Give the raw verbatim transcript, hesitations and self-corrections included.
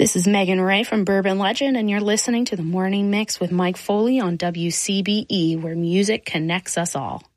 This is Megan Ray from Bourbon Legend, and you're listening to The Morning Mix with Mike Foley on W C B E, where music connects us all.